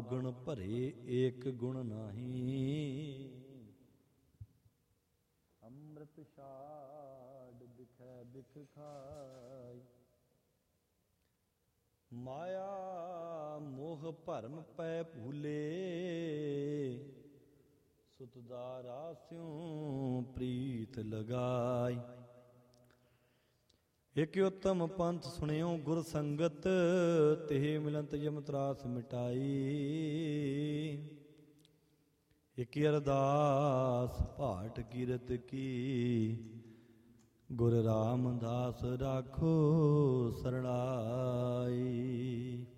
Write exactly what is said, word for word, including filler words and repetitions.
ਅਵਗੁਣ ਭਰੇ ਏਕ ਗੁਣ ਨਾਹੀ। ਅੰਮ੍ਰਿਤ ਛਾੜ ਬਿਖੈ ਬਿਖ ਖਾਈ, ਮਾਇਆ ਮੋਹ ਭਰਮ ਪੈ ਭੂਲੇ। ਸੁਤਦਾ ਰਾਸਿਉ ਪ੍ਰੀਤ ਲਗਾਈ, ਇਕ ਉਤਮ ਪੰਥ ਸੁਣਿਓ ਗੁਰ ਸੰਗਤ। ਤੇ ਮਿਲੰਤ ਯਮ ਤਰਾਸ ਮਿਟਾਈ, ਇਕ ਅਰਦਾਸ ਭਾਟ ਕੀਰਤ ਕੀ। ਗੁਰ ਰਾਮਦਾਸ ਰਾਖੋ ਸਰਣਾਈ।